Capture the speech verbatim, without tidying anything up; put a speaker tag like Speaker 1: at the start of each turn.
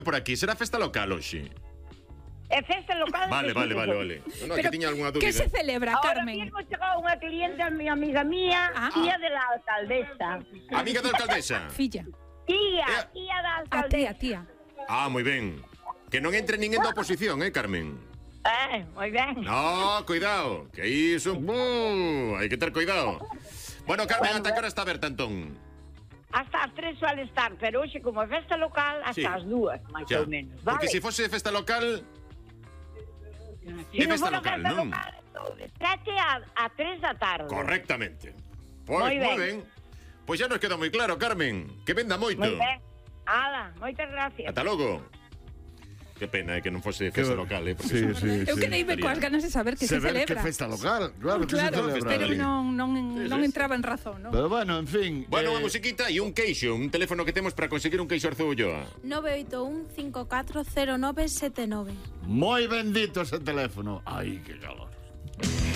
Speaker 1: por aquí, será festa local hoxe?
Speaker 2: É festa local.
Speaker 1: Vale, vale, vale, vale. No, que tiña algunha dúbida.
Speaker 3: Que se celebra,
Speaker 2: Ahora
Speaker 3: Carmen?
Speaker 2: mismo chegou unha cliente, mi amiga mía,
Speaker 3: Ah.
Speaker 2: tía de la alcaldesa.
Speaker 1: Amiga da alcaldesa.
Speaker 3: Filla.
Speaker 2: Tía,
Speaker 1: Eh.
Speaker 2: tía da
Speaker 3: A
Speaker 2: alcaldesa.
Speaker 3: tía, tía.
Speaker 1: Ah, moi ben. Que non entre ninguén da oposición, eh, Carmen?
Speaker 2: Eh, moi ben.
Speaker 1: No, cuidado, que iso... Uh, hai que ter cuidado. Bueno, Carmen, ata que hora está aberta, entón?
Speaker 2: Hasta as tres suele estar, pero hoxe como é festa local, hasta
Speaker 1: Sí.
Speaker 2: as dúas, máis
Speaker 1: Ya.
Speaker 2: ou menos. Vale?
Speaker 1: Porque se fose festa local...
Speaker 2: Se
Speaker 1: é
Speaker 2: non
Speaker 1: festa
Speaker 2: fora
Speaker 1: local,
Speaker 2: festa
Speaker 1: non?
Speaker 2: local, sete a, a tres da tarde.
Speaker 1: Correctamente. Pois,
Speaker 2: Moi
Speaker 1: moi
Speaker 2: ben.
Speaker 1: ben. Pois xa nos queda moi claro, Carmen. Que venda moito.
Speaker 2: Moi ben. Ala, moitas gracias.
Speaker 1: Ata logo. Que pena, eh, que non fose festa local, eh, porque
Speaker 4: Sí,
Speaker 1: son-
Speaker 4: sí,
Speaker 3: Eu
Speaker 4: sí.
Speaker 3: quedei coas ganas de saber que se
Speaker 4: Saber que
Speaker 3: celebra.
Speaker 4: festa local, claro que
Speaker 3: Claro,
Speaker 4: se celebra.
Speaker 3: pero
Speaker 1: ali.
Speaker 3: non, non, non
Speaker 1: sí.
Speaker 3: entraba en razón, non?
Speaker 4: Pero bueno, en fin.
Speaker 1: Bueno,
Speaker 4: eh,
Speaker 1: unha musiquita e un queixo, un teléfono que temos para conseguir un queixo Arzu Ulloa.
Speaker 5: nove oito un cinco catro cero nove sete nove.
Speaker 4: moi bendito ese teléfono. Ai, que calor.